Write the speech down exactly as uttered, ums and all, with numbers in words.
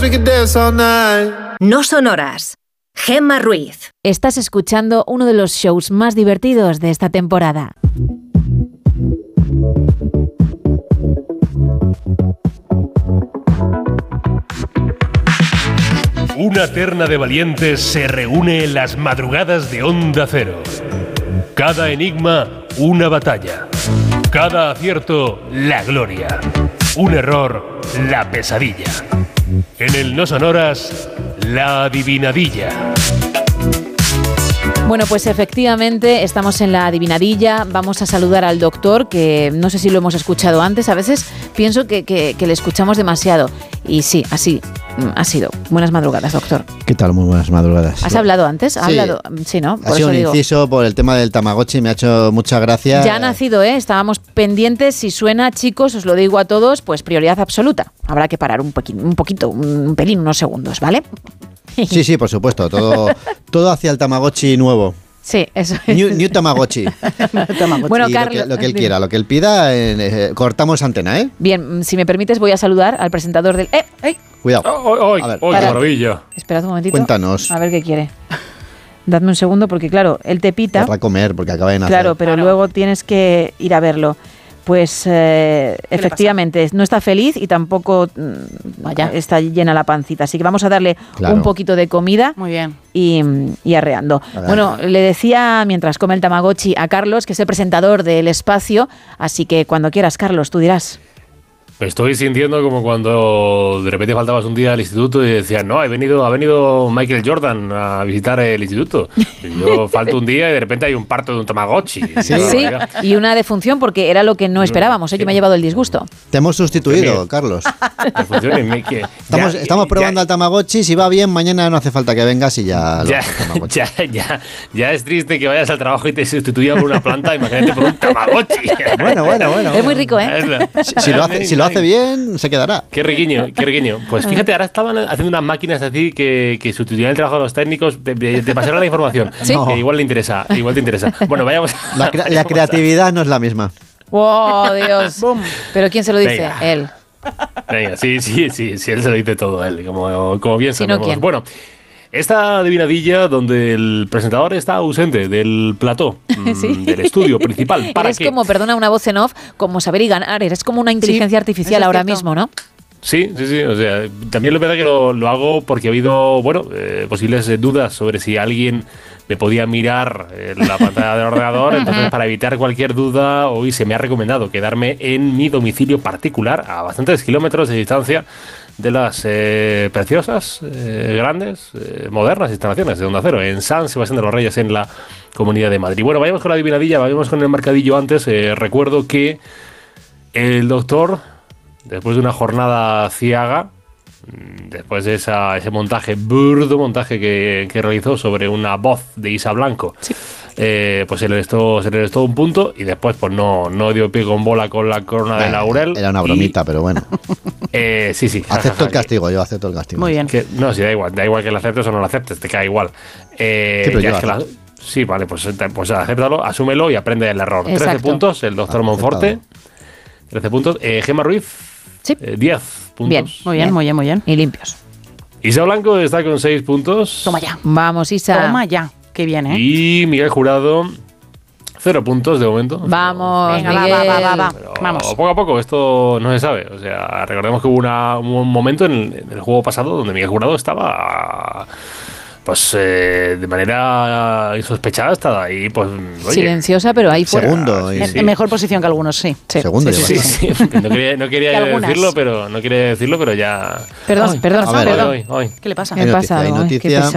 we could dance all night. No sonoras. Gemma Ruiz. Estás escuchando uno de los shows más divertidos de esta temporada. Una terna de valientes se reúne en las madrugadas de Onda Cero. Cada enigma, una batalla. Cada acierto, la gloria. Un error, la pesadilla. En el No Sonoras, la adivinadilla. Bueno, pues efectivamente estamos en la adivinadilla. Vamos a saludar al doctor, que no sé si lo hemos escuchado antes. A veces pienso que, que, que le escuchamos demasiado. Y sí, así ha sido. Buenas madrugadas, doctor. ¿Qué tal? Muy buenas madrugadas. ¿Has hablado antes? ¿Has Sí. hablado? Sí, ¿no? Por Ha sido eso un digo. inciso por el tema del Tamagotchi, me ha hecho mucha gracia. Ya ha nacido, ¿eh? Estábamos pendientes. Si suena, chicos, os lo digo a todos, pues prioridad absoluta. Habrá que parar un, poqui- un poquito, un pelín, unos segundos, ¿vale? Sí, sí, por supuesto. Todo, todo hacia el Tamagotchi nuevo. Sí, eso es. New, new Tamagotchi. Bueno, Y lo, Carlos, que, lo que él quiera, lo que él pida, eh, eh, cortamos antena, ¿eh? Bien, si me permites, voy a saludar al presentador del... ¡Eh! ¡Eh! Cuidado. ¡Ay, A ver, qué para- maravilla! Esperad un momentito. Cuéntanos. A ver qué quiere. Dadme un segundo, porque claro, él te pita. Querrá comer porque acaba de nacer. Claro, pero luego tienes que ir a verlo. Pues eh, efectivamente, no está feliz y tampoco mm, está llena la pancita. Así que vamos a darle Claro. un poquito de comida. Muy bien. Y, y arreando. ver. Bueno, le decía mientras come el Tamagotchi a Carlos, que es el presentador del Espacio, así que cuando quieras, Carlos, tú dirás. Me estoy sintiendo como cuando de repente faltabas un día al instituto y decías, no, ha venido, ha venido Michael Jordan a visitar el instituto. Y yo falto un día y de repente hay un parto de un Tamagotchi. Sí. Sí, y una defunción porque era lo que no esperábamos. ¿eh? Yo me he llevado el disgusto. Te hemos sustituido, Bien. Carlos. Que funcione, me- que- Estamos, ya- estamos probando ya- al Tamagotchi. Si va bien, mañana no hace falta que vengas y ya... lo- Ya, Tamagotchi. ya, ya, ya es triste que vayas al trabajo y te sustituyan por una planta, imagínate por un Tamagotchi. Bueno, bueno, bueno. Es muy rico, ¿eh? Es la- Si, si lo hace, si lo hace bien, se quedará. Qué riquiño, qué riquiño. Pues fíjate, ahora estaban haciendo unas máquinas así que, que sustituían el trabajo de los técnicos. Te, te pasaré la información. Sí. Que igual le interesa, igual te interesa. Bueno, vayamos. La, crea- la creatividad no es la misma. ¡Oh, Dios! ¿Pero quién se lo dice? Venga. Él. Venga, sí, sí, sí, sí, él se lo dice todo, él, como, como bien Si no, sabemos. ¿quién? Bueno, esta adivinadilla donde el presentador está ausente del plató, mm, Sí. del estudio principal. ¿Para Eres qué? como, perdona, una voz en off, como saber y ganar. Eres como una inteligencia artificial eso es ahora cierto. mismo, ¿no? Sí, sí, sí. O sea, también es verdad que lo, lo hago porque ha habido, bueno, eh, posibles eh, dudas sobre si alguien me podía mirar en la pantalla del ordenador. Entonces, para evitar cualquier duda, hoy se me ha recomendado quedarme en mi domicilio particular, a bastantes kilómetros de distancia de las eh, preciosas, eh, grandes, eh, modernas instalaciones de Onda Cero, en San Sebastián de los Reyes, en la Comunidad de Madrid. Bueno, vayamos con la adivinadilla, vayamos con el marcadillo antes. Eh, recuerdo que el doctor, después de una jornada ciaga, después de esa, ese montaje, burdo montaje que, que realizó sobre una voz de Isa Blanco, eh, pues se le restó, se le restó un punto y después pues no, no dio pie con bola con la corona de laurel. Era una y, bromita, pero bueno. eh, sí, sí. Acepto el castigo, yo acepto el castigo. Muy bien. Que, no, sí, da igual, da igual que lo aceptes o no lo aceptes, te cae igual. Eh, Sí, pero ya yo es que la- acepto. sí, vale, pues, pues acéptalo, asúmelo y aprende el error. Exacto. trece puntos, el doctor Aceptado. Monforte. trece puntos. Eh, Gemma Ruiz, Sí. eh, diez puntos. Bien. Muy bien, muy bien, muy bien. Y limpios. Isa Blanco está con seis puntos. Toma ya. Vamos, Isa. Toma ya. Qué bien, ¿eh? Y Miguel Jurado, cero puntos de momento. Vamos, Venga, va, Miguel. va, va, va, va. Pero Vamos. poco a poco, esto no se sabe. O sea, recordemos que hubo una- un momento en el, en el juego pasado donde Miguel Jurado estaba, pues, eh, de manera insospechada, estaba ahí, pues, oye, Silenciosa, pero ahí fuera. Segundo. y- En, en mejor posición que algunos, sí. Sí. Segundo Sí, lleva. sí, Sí, sí. sí, no quería, no quería Que algunas. decirlo, pero no quería decirlo, pero ya. Perdón, Ay, perdón, a ver, perdón. Hoy, hoy. ¿Qué le pasa? ¿Qué Hay ha noticia, pasado? hay Ay, qué noticia. pesado.